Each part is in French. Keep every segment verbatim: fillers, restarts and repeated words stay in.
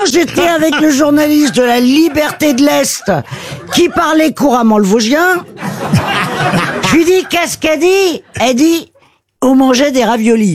j'étais avec le journaliste de la Liberté de l'Est qui parlait couramment le vosgien, je lui dis, qu'est-ce qu'elle dit? Elle dit, on mangeait des raviolis.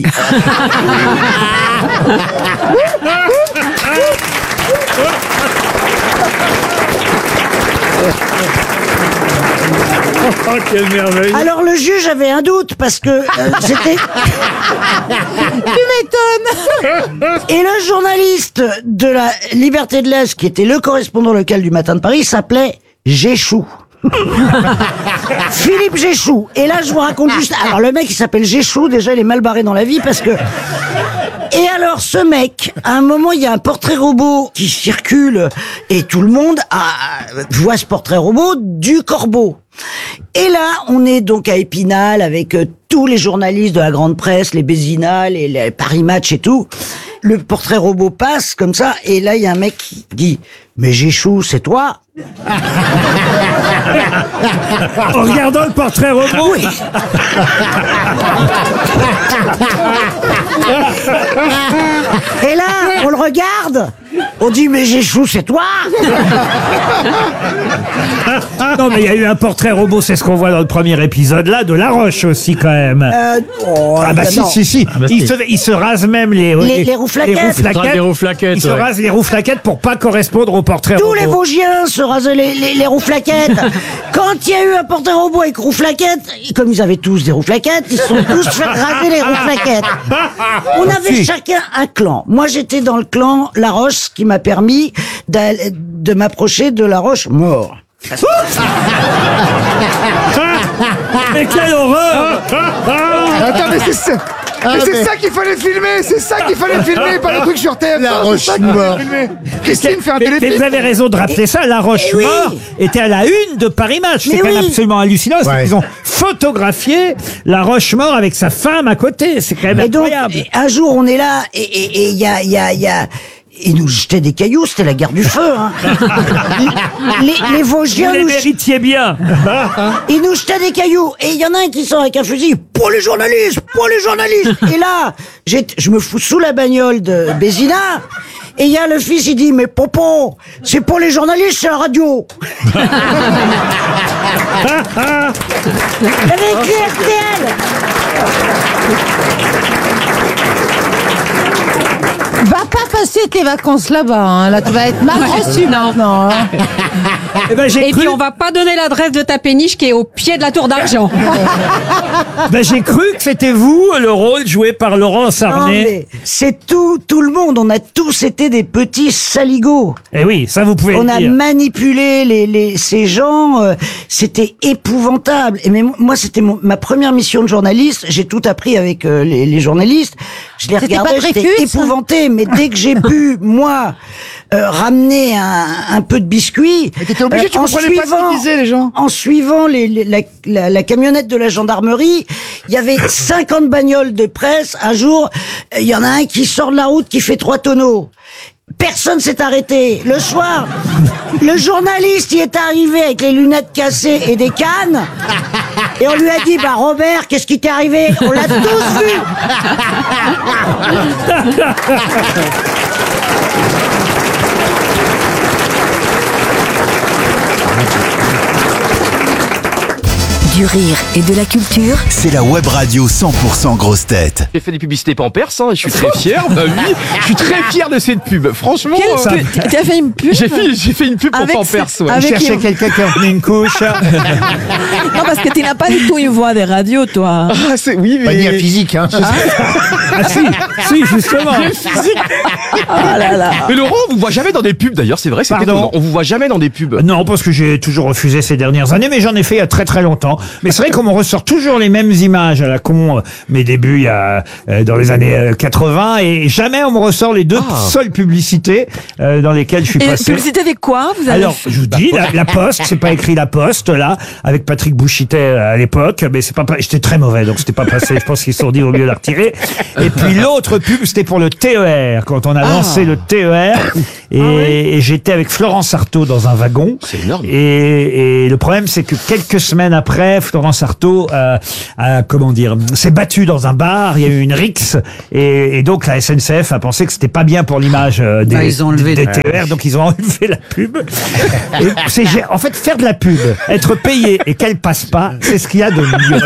Oh, quelle merveille. Alors le juge avait un doute parce que euh, c'était... Tu m'étonnes. Et le journaliste de la Liberté de l'Est, qui était le correspondant local du Matin de Paris, s'appelait Géchou. Philippe Géchou. Et là, je vous raconte juste... Alors le mec, il s'appelle Géchou, déjà, il est mal barré dans la vie parce que... Et alors, ce mec, à un moment, il y a un portrait robot qui circule et tout le monde a, voit ce portrait robot du corbeau. Et là, on est donc à Épinal avec euh, tous les journalistes de la grande presse, les Bézina, les, les Paris Match et tout. Le portrait robot passe comme ça, et là, il y a un mec qui dit « Mais Géchou, c'est toi ?» En regardant le portrait robot. Oui. Et là, on le regarde, on dit « Mais Géchou, c'est toi ?» Non, mais il y a eu un portrait robot, c'est ce qu'on voit dans le premier épisode, là, de La Roche aussi, quand même. euh, oh, Ah bah si, non. si, si. Ah bah il, si. se, il se rase même les, Les- les roues flaquettes. Les roues flaquettes. Les roues flaquettes, Il se ouais. rase les roues flaquettes pour pas correspondre au portrait Tous robot. les Vosgiens se rasaient les, les, les roues flaquettes. Quand il y a eu un portrait robot avec roues flaquettes, comme ils avaient tous des roues flaquettes, ils se sont tous fait raser les roues flaquettes. On avait Si. chacun un clan. Moi, j'étais dans le clan La Roche, ce qui m'a permis d'aller- de m'approcher de La Roche mort. Mais quelle horreur. Attends, mais c'est ça, mais c'est ça qu'il fallait filmer, c'est ça qu'il fallait filmer, pas le truc sur T F un. La c'est Roche ça qu'il fallait mort. filmer. Christine fait un Mais, mais téléfilm. vous avez raison de rappeler ça, La Roche Eh oui. mort était à la une de Paris Match. C'est Mais quand même oui. absolument hallucinant. C'est Ouais. qu'ils ont photographié La Roche mort avec sa femme à côté. C'est quand même Et donc, incroyable. un jour, on est là, et et- et il y a, il y a, il y a, ils nous jetaient des cailloux, c'était la guerre du feu. Hein. les, les Vous Vosgiens les nous, méritiez bien. ils nous jetaient des cailloux, et il y en a un qui sort avec un fusil, pour les journalistes, pour les journalistes. Et là, j'ai- je me fous sous la bagnole de Bézina, et il y a le fils, il dit, mais Popo, c'est pour les journalistes, c'est la radio. Avec R T L. Va pas passer tes vacances là-bas. Hein. Là, tu vas être mal reçu maintenant. Hein. Eh ben, j'ai Et cru, puis on va pas donner l'adresse de ta péniche qui est au pied de la tour d'argent. ben, j'ai cru que c'était vous, le rôle joué par Laurent Non, Sarnet. mais c'est tout, tout le monde. On a tous été des petits saligots. Eh oui, ça vous pouvez On le a dire. manipulé les, les, ces gens. euh, c'était épouvantable. Et mais moi, c'était mon- ma première mission de journaliste. J'ai tout appris avec euh, les, les journalistes. Je les C'était regardais, pas j'étais Dreyfus épouvanté. Mais dès que j'ai pu, moi, euh, ramener un, un peu de biscuits, Mais t'étais obligé, tu en comprenais pas ce qu'ils disaient, les gens. en suivant les, les- la, la, la camionnette de la gendarmerie, il y avait cinquante bagnoles de presse. Un jour, euh, il y en a un qui sort de la route qui fait trois tonneaux. Personne s'est arrêté. Le soir, le journaliste y est arrivé avec les lunettes cassées et des cannes. Et on lui a dit, bah Robert, qu'est-ce qui t'est arrivé? On l'a tous vu. Du rire et de la culture. C'est la web radio cent pour cent grosse tête. J'ai fait des publicités Pampers, hein, et je suis très fier. Bah oui, je suis très fier de cette pub. Franchement, Quel- euh, t'as- T'as fait une pub? j'ai fait, j'ai fait une pub pour Avec Pampers. ce- Ouais. avec- Je cherchais les- quelqu'un qui en tenait une couche. Non, parce que tu n'as pas du tout une voix des radios, toi. Ah, c'est oui, Pas ni mais à physique, hein. Ah si, si, justement. Ah là là. mais Laurent, on vous voit jamais dans des pubs. D'ailleurs, c'est vrai, c'est Pardon étonnant. On vous voit jamais dans des pubs. Non, parce que j'ai toujours refusé ces dernières années, mais j'en ai fait il y a très très longtemps. Mais c'est vrai qu'on me ressort toujours les mêmes images à la con, euh, mes débuts il y a, euh, dans les années euh, quatre-vingts, et jamais on me ressort les deux Ah. seules publicités euh, dans lesquelles je suis Et passé. publicité avec quoi vous avez Alors, fait je vous dis, la, la Poste, c'est pas écrit la Poste, là, avec Patrick Bouchitet euh, à l'époque, mais c'est pas, pas- j'étais très mauvais, donc c'était pas passé, je pense qu'ils se sont dit au mieux de la retirer. Et puis l'autre pub, c'était pour le T E R, quand on a lancé le T E R, et, et j'étais avec Florence Artaud dans un wagon. C'est énorme. Et, et le problème, c'est que quelques semaines après, F, Laurence Arthaud, euh, a, comment dire, s'est battu dans un bar, il y a eu une rixe, et, et donc la S N C F a pensé que c'était pas bien pour l'image euh, des, Bah, ils ont enlevé des le- T E R, donc ils ont enlevé la pub. Et c'est gé- en fait, faire de la pub, être payé et qu'elle passe pas, c'est ce qu'il y a de mieux.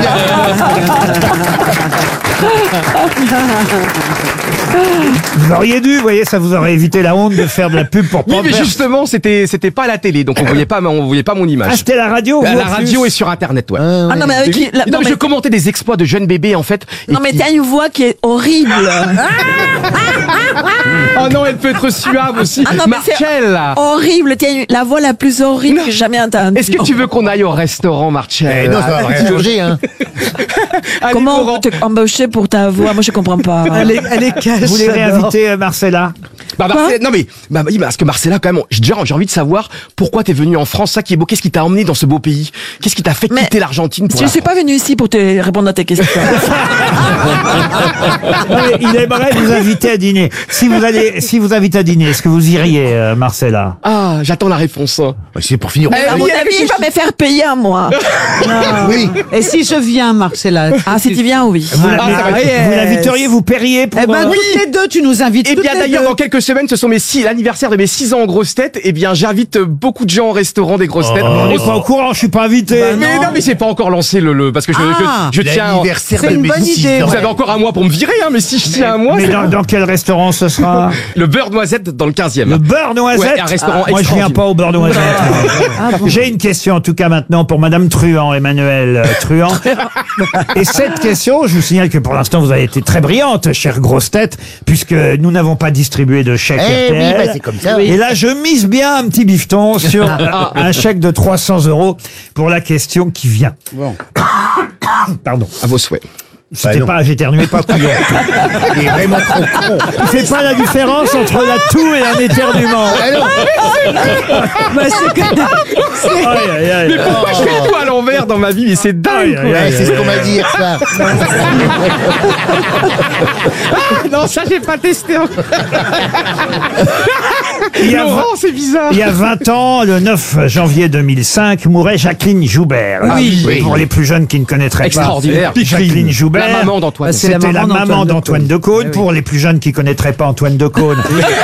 Vous auriez dû, vous voyez, ça vous aurait évité la honte de faire de la pub pour Oui, pas mais faire- justement, c'était c'était pas à la télé, donc on voyait pas, on voyait pas mon image. Ah, c'était la radio, À vous, la en plus radio et sur Internet, ouais. Ah non, mais avec qui- la- non, non, mais mais- je commentais des exploits de jeunes bébés, en fait. et Non mais qui- t'as une voix qui est horrible. Oh non, elle peut être suave aussi. Ah non, mais c'est Marcel, horrible. T'as une- la voix la plus horrible que j'ai jamais entendue. est-ce que tu veux qu'on aille au restaurant, Marcel? Eh non, ça va rien changer, hein. Allez, Comment Laurent. on peut t'embaucher pour ta voix? Moi je comprends pas. Elle est, elle est cache. Vous voulez j'adore. réinviter euh, Marcella? Bah, Marcel, non mais, bah, oui, parce que Marcella, quand même, j'ai déjà j'ai envie de savoir pourquoi t'es venu en France, ça qui est beau. Qu'est-ce qui t'a emmené dans ce beau pays? Qu'est-ce qui t'a fait Mais- quitter l'Argentine pour Je la suis pas venue ici pour te répondre à tes questions. Non, mais il aimerait vous inviter à dîner. Si vous allez, si vous invitez à dîner, est-ce que vous iriez, euh, Marcella? Ah, j'attends la réponse. C'est pour finir. à mon oui, avis, il va me faire payer à moi. Oui. Et si je viens, Marcella? Ah, si tu viens, oui. Vous, Ah, l'avez- ça va être- vous l'inviteriez, vous paieriez pour... Eh ben, euh, toutes les deux, tu nous invites Et toutes bien les d'ailleurs, deux. dans quelques semaines, ce sont mes six, l'anniversaire de mes six ans en grosses têtes. Et bien, j'invite euh, beaucoup de gens au restaurant des grosses têtes. on n'est pas au courant, je suis pas invité. Mais non, mais j'ai pas encore lancé le, le parce que je, Ah, je, je tiens. L'anniversaire C'est de une mes bonne six idée, ans. Vous avez encore un mois pour me virer, hein, mais si je tiens un mois, Mais c'est dans, bon. dans quel restaurant ce sera? Le beurre noisette dans le quinzième. Le beurre noisette. Ouais, un restaurant Moi, je viens extraordinaire. pas au beurre noisette. J'ai une question, en tout cas maintenant, pour Madame Truand, Emmanuel euh, Truand. Et cette question, je vous signale que pour l'instant, vous avez été très brillante, chère grosse tête, puisque nous n'avons pas distribué de chèque Eh R T L. oui, bah, c'est comme ça. Et là, je mise bien un petit bifton sur un, un chèque de trois cents euros pour la question qui vient. Bon. Pardon. À vos souhaits. C'était non. pas, j'éternuais pas couillon. Il est vraiment trop con. C'est pas la différence entre la toux et un éternuement. Ah non. Bah, c'est que- Aïe, aïe, aïe. Mais pourquoi je fais tout à l'envers dans ma vie? Mais c'est dingue, Aïe, quoi. aïe, Ouais, aïe, c'est ce aïe, qu'on m'a dit hier soir. Non, ça, j'ai pas testé encore. Il y a Laurent, c'est bizarre. Il y a vingt ans, le neuf janvier deux mille cinq, mourait Jacqueline Joubert. Ah oui. Et pour les plus jeunes qui ne connaîtraient Extraordinaire. pas Jacqueline Joubert. La maman d'Antoine. Bah, c'est la C'était la maman maman d'Antoine d'Antoine de Decaune. Eh oui. Pour les plus jeunes qui connaîtraient pas Antoine Decaune.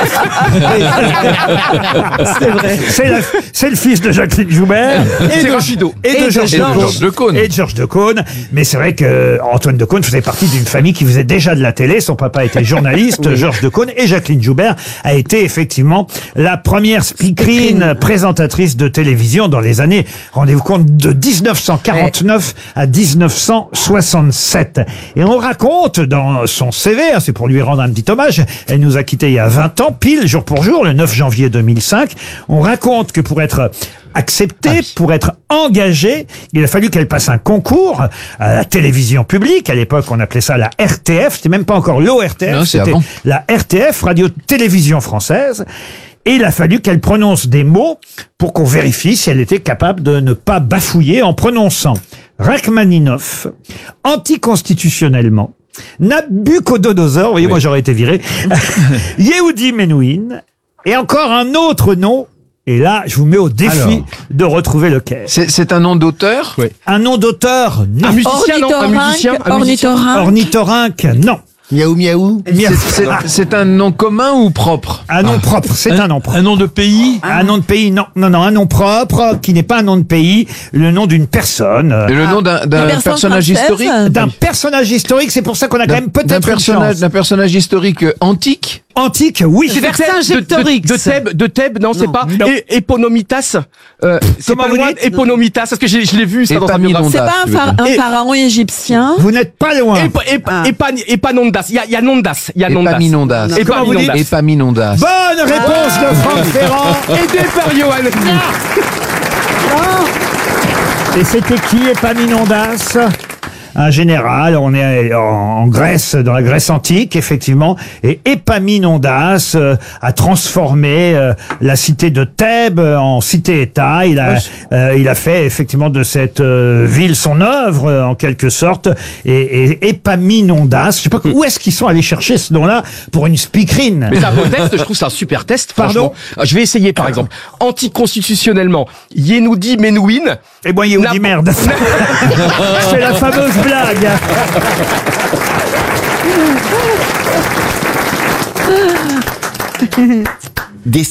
C'est vrai. C'est la- c'est le fils de Jacqueline Joubert. Et C'est de, Rapido. et de Et de Georges Georges Decaune. Et de Georges Decaune. Mais c'est vrai que Antoine Decaune faisait partie d'une famille qui faisait déjà de la télé. Son papa était journaliste, Georges Decaune. Et Jacqueline Joubert a été effectivement la première speakerine présentatrice de télévision dans les années, rendez-vous compte, de dix-neuf cent quarante-neuf à dix-neuf cent soixante-sept. Et on raconte dans son C V, hein, c'est pour lui rendre un petit hommage, elle nous a quittés il y a vingt ans, pile, jour pour jour, le neuf janvier deux mille cinq. On raconte que pour être acceptée, pour être engagée, il a fallu qu'elle passe un concours à la télévision publique. À l'époque, on appelait ça la R T F. C'était même pas encore l'O R T F, Non, c'est c'était avant. la R T F, Radio-Télévision Française. Et il a fallu qu'elle prononce des mots pour qu'on vérifie si elle était capable de ne pas bafouiller en prononçant Rachmaninov, anticonstitutionnellement, Nabucodonosor, vous voyez, moi j'aurais été viré, Yehudi Menuhin, et encore un autre nom. Et là, je vous mets au défi Alors. de retrouver lequel. C'est c'est un nom d'auteur? Oui. Un nom d'auteur, non. Un musicien, non? Un musicien? Un musicien? Ornithorynque. Ornithorynque, non. Miaou miaou. C'est- c'est- C'est un nom commun ou propre? Un nom propre, c'est un nom propre. Un nom de pays? Un nom de pays, non, non, non, un nom propre qui n'est pas un nom de pays, le nom d'une personne, euh, Et le nom d'un d'un Une personne personnage française? historique? d'un personnage historique. C'est pour ça qu'on a quand même D'un peut-être une personnage, chance. d'un personnage historique euh, antique? Antique, oui. C'est de Thèbes, de, de, de Thèbes, de Thèbes, non, c'est pas. Non. Et Éponomitas. Euh, c'est Comment pas vous loin dites Éponomitas, parce que j'ai- je l'ai vu ça dans sa biographie. C'est pas un, phara- un Et- pharaon égyptien. Vous n'êtes pas loin. Épa- épa- épa- Épanondas. Il y a, il y a Nondas. Il y a Nondas. Épaminondas. Comment vous dites Épaminondas. Bonne réponse de Franck Ferrand. Aidé par Johan. Et c'était qui, Épaminondas? un général. On est en, en Grèce, dans la Grèce antique, effectivement. Et Épaminondas euh, a transformé euh, la cité de Thèbes en cité-État. Il a, euh, il a fait effectivement de cette euh, ville son œuvre, euh, en quelque sorte. Et, et Épaminondas, je sais pas où est-ce qu'ils sont allés chercher ce nom-là pour une speakerine. Mais c'est un bon test, je trouve que c'est un super test. Pardon. franchement. Je vais essayer, par exemple. Anticonstitutionnellement, Yenoudi Menouin. Et moi, il dit merde. C'est la fameuse blague. Des